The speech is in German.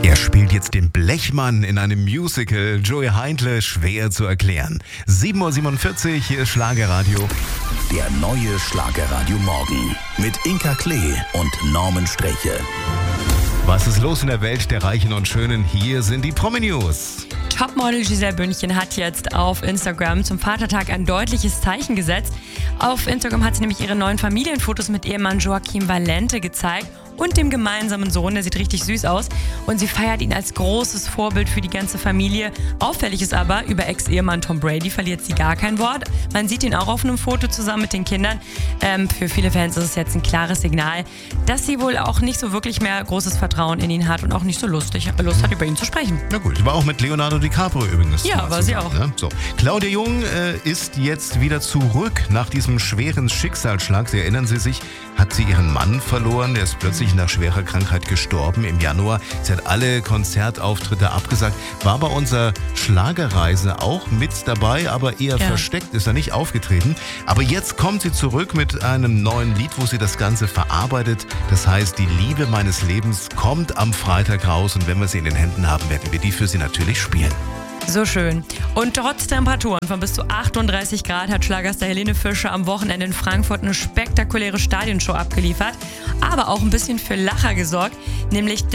Er spielt jetzt den Blechmann in einem Musical. Joey Heindle, schwer zu erklären. 7.47 Uhr, hier ist Schlagerradio. Der neue Schlagerradio Morgen mit Inka Klee und Norman Sträche. Was ist los in der Welt der Reichen und Schönen? Hier sind die Promi-News. Topmodel Giselle Bündchen hat jetzt auf Instagram zum Vatertag ein deutliches Zeichen gesetzt. Auf Instagram hat sie nämlich ihre neuen Familienfotos mit Ehemann Joaquim Valente gezeigt und dem gemeinsamen Sohn, der sieht richtig süß aus. Und sie feiert ihn als großes Vorbild für die ganze Familie. Auffällig ist aber, über Ex-Ehemann Tom Brady verliert sie gar kein Wort. Man sieht ihn auch auf einem Foto zusammen mit den Kindern. Für viele Fans ist es jetzt ein klares Signal, dass sie wohl auch nicht so wirklich mehr großes Vertrauen in ihn hat und auch nicht so Lust hat, über ihn zu sprechen. Na gut, war auch mit Leonardo DiCaprio übrigens. Ja, war sie auch. Ne? So. Claudia Jung ist jetzt wieder zurück nach diesem schweren Schicksalsschlag. Sie erinnern Sie sich, hat sie ihren Mann verloren. Der ist plötzlich nach schwerer Krankheit gestorben im Januar. Sie hat alle Konzertauftritte abgesagt. War bei unserer Schlagerreise auch mit dabei, aber eher versteckt, ist er nicht aufgetreten. Aber jetzt kommt sie zurück mit einem neuen Lied, wo sie das Ganze verarbeitet. Das heißt, die Liebe meines Lebens kommt am Freitag raus. Und wenn wir sie in den Händen haben, werden wir die für sie natürlich spielen. So schön. Und trotz Temperaturen von bis zu 38 Grad hat Schlagerstar Helene Fischer am Wochenende in Frankfurt eine spektakuläre Stadionshow abgeliefert, aber auch ein bisschen für Lacher gesorgt, nämlich